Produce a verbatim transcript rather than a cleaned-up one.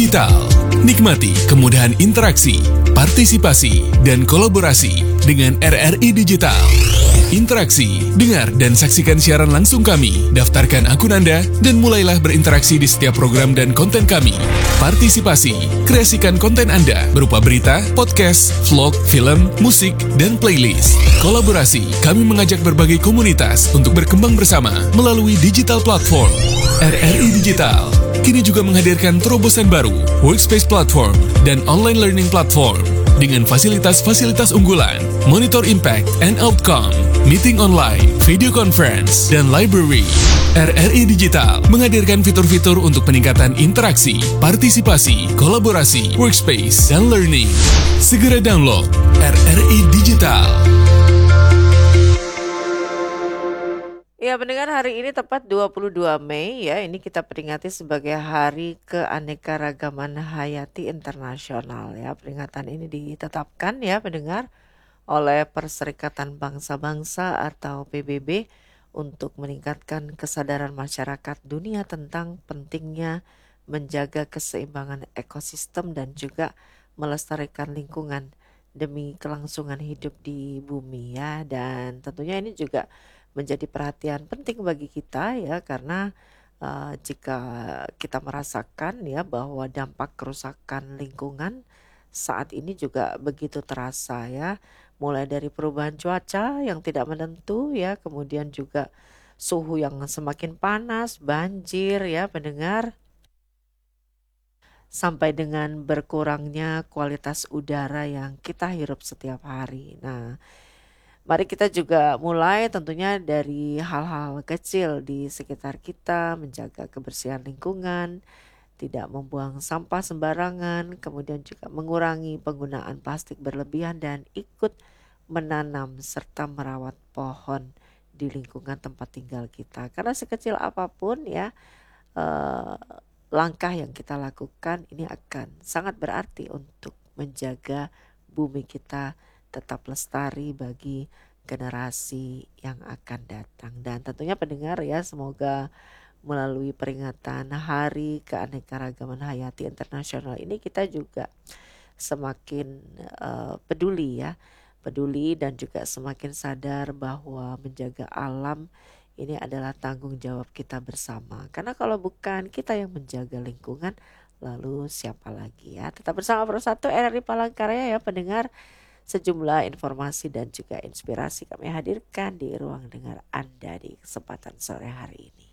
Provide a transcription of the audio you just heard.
Digital. Nikmati kemudahan interaksi, partisipasi, dan kolaborasi dengan R R I Digital. Interaksi, dengar dan saksikan siaran langsung kami, daftarkan akun Anda, dan mulailah berinteraksi di setiap program dan konten kami. Partisipasi, kreasikan konten Anda berupa berita, podcast, vlog, film, musik, dan playlist. Kolaborasi, kami mengajak berbagai komunitas untuk berkembang bersama melalui digital platform. R R I Digital kini juga menghadirkan terobosan baru, workspace platform, dan online learning platform dengan fasilitas-fasilitas unggulan, monitor impact and outcome, meeting online, video conference, dan library. R R I Digital menghadirkan fitur-fitur untuk peningkatan interaksi, partisipasi, kolaborasi, workspace, dan learning. Segera download R R I Digital. Ya, pendengar, hari ini tepat dua puluh dua Mei ya, ini kita peringati sebagai Hari Keanekaragaman Hayati Internasional ya. Peringatan ini ditetapkan ya pendengar oleh Perserikatan Bangsa-Bangsa atau P B B untuk meningkatkan kesadaran masyarakat dunia tentang pentingnya menjaga keseimbangan ekosistem dan juga melestarikan lingkungan demi kelangsungan hidup di bumi ya. Dan tentunya ini juga menjadi perhatian penting bagi kita ya, karena uh, jika kita merasakan ya bahwa dampak kerusakan lingkungan saat ini juga begitu terasa ya, mulai dari perubahan cuaca yang tidak menentu ya, kemudian juga suhu yang semakin panas, banjir ya pendengar, sampai dengan berkurangnya kualitas udara yang kita hirup setiap hari. Nah, mari kita juga mulai tentunya dari hal-hal kecil di sekitar kita, menjaga kebersihan lingkungan, tidak membuang sampah sembarangan, kemudian juga mengurangi penggunaan plastik berlebihan dan ikut menanam serta merawat pohon di lingkungan tempat tinggal kita. Karena sekecil apapun ya eh, langkah yang kita lakukan ini akan sangat berarti untuk menjaga bumi kita tetap lestari bagi generasi yang akan datang. Dan tentunya pendengar ya, semoga melalui peringatan Hari Keanekaragaman Hayati Internasional ini kita juga semakin uh, peduli ya, peduli dan juga semakin sadar bahwa menjaga alam ini adalah tanggung jawab kita bersama. Karena kalau bukan kita yang menjaga lingkungan, lalu siapa lagi ya? Tetap bersama Persatu R R I Palangkaraya ya pendengar. Sejumlah informasi dan juga inspirasi kami hadirkan di ruang dengar Anda di kesempatan sore hari ini.